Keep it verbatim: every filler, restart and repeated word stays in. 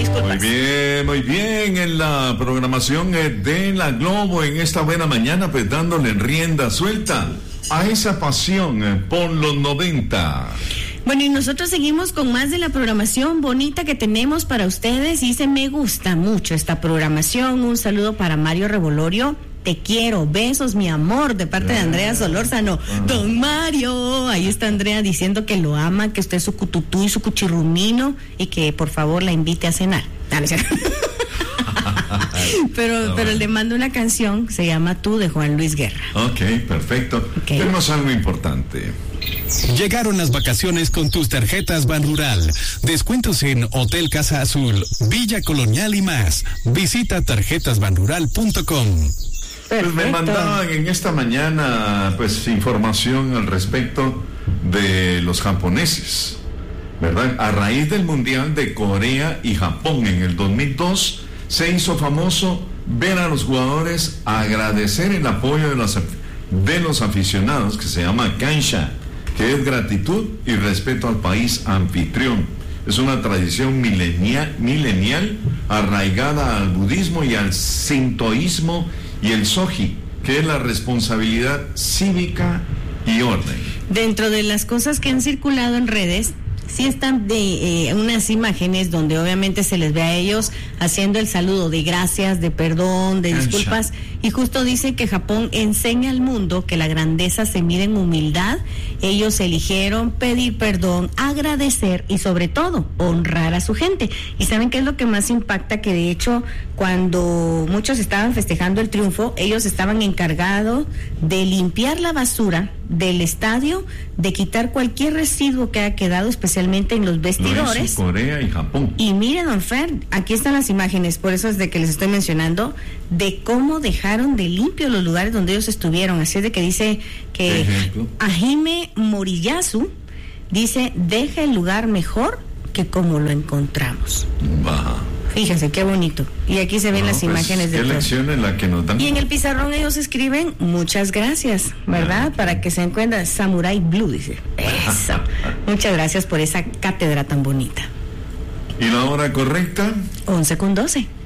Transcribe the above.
Disculpas. Muy bien, muy bien. En la programación de La Globo en esta buena mañana, pues dándole rienda suelta a esa pasión por los noventa. Bueno, y nosotros seguimos con más de la programación bonita que tenemos para ustedes. Y dice, me gusta mucho esta programación. Un saludo para Mario Revolorio. Te quiero, besos, mi amor, de parte de Andrea Solórzano. Don Mario, ahí está Andrea diciendo que lo ama, que usted es su cututú y su cuchirrumino y que por favor la invite a cenar. Dale, pero, pero le mando una canción, se llama Tú, de Juan Luis Guerra. Ok, perfecto. Okay. Tenemos algo importante. Llegaron las vacaciones con tus tarjetas Banrural. Descuentos en Hotel Casa Azul, Villa Colonial y más. Visita tarjetas banrural punto com. Pues me mandaban en esta mañana pues información al respecto de los japoneses, ¿verdad? A raíz del Mundial de Corea y Japón en el dos mil dos se hizo famoso ver a los jugadores agradecer el apoyo de los, de los aficionados, que se llama Kansha, que es gratitud y respeto al país anfitrión. Es una tradición milenial, milenial arraigada al budismo y al sintoísmo y el soji, que es la responsabilidad cívica y orden. Dentro de las cosas que han circulado en redes, sí están de eh, unas imágenes donde obviamente se les ve a ellos haciendo el saludo de gracias, de perdón, de disculpas, y justo dice que Japón enseña al mundo que la grandeza se mide en humildad. Ellos eligieron pedir perdón, agradecer y sobre todo honrar a su gente. ¿Y saben qué es lo que más impacta? Que de hecho cuando muchos estaban festejando el triunfo, ellos estaban encargados de limpiar la basura del estadio, de quitar cualquier residuo que haya quedado, especialmente en los vestidores. Lo hizo Corea y Japón. Y miren, don Fer, aquí están las imágenes, por eso es de que les estoy mencionando, de cómo dejaron de limpio los lugares donde ellos estuvieron. Así es de que dice que Ejemplo. Hajime Moriyasu dice, deja el lugar mejor que como lo encontramos. Baja. Fíjense qué bonito. Y aquí se ven No, las pues, imágenes de qué lección es la que nos dan. Y en el pizarrón ellos escriben muchas gracias, ¿verdad? Ah, Para que se encuentre Samurai Blue, dice. Eso. Muchas gracias por esa cátedra tan bonita. ¿Y la hora correcta? once con doce.